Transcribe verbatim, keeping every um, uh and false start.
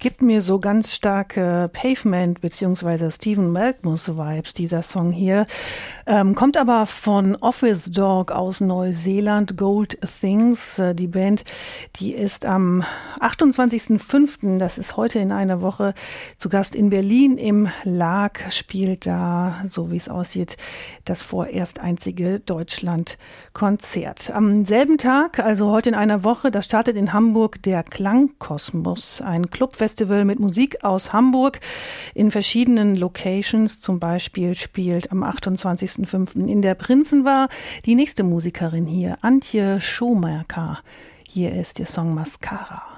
Gibt mir so ganz starke Pavement bzw. Stephen Malkmus Vibes, dieser Song hier. Ähm, kommt aber von Office Dog aus Neuseeland, Gold Things. Äh, die Band, die ist am achtundzwanzigsten fünften, das ist heute in einer Woche, zu Gast in Berlin im Lag, spielt da, so wie es aussieht, das vorerst einzige Deutschland-Konzert. Am selben Tag, also heute in einer Woche, da startet in Hamburg der Klangkosmos, ein Clubfestival mit Musik aus Hamburg in verschiedenen Locations. Zum Beispiel spielt am achtundzwanzigsten fünften in der Prinzenbar die nächste Musikerin hier, Antje Schomaker. Hier ist der Song Mascara.